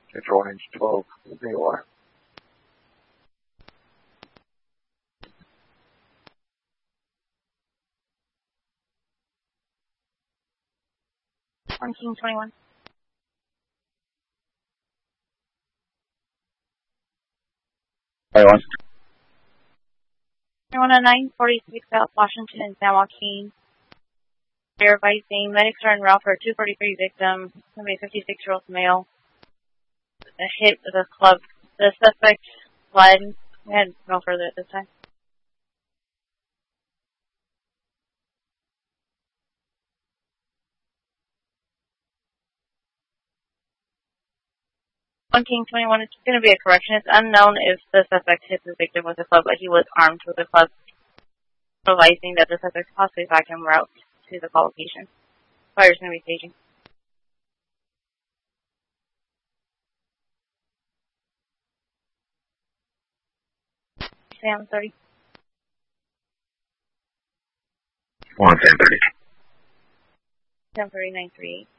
Central Range 12, VOR. On King 21. 2109, 46 South Washington and San Joaquin. They're advising medics are en route for a 243 victim, going to be a 56-year-old male. A hit with a club. The suspect fled. We had no further at this time. On King 21, it's going to be a correction. It's unknown if the suspect hit the victim with a club, but he was armed with a club, advising that the suspect possibly back en route to the call location. Fire's going to be staging. Sam 30. On Sam 30. Sam 3938.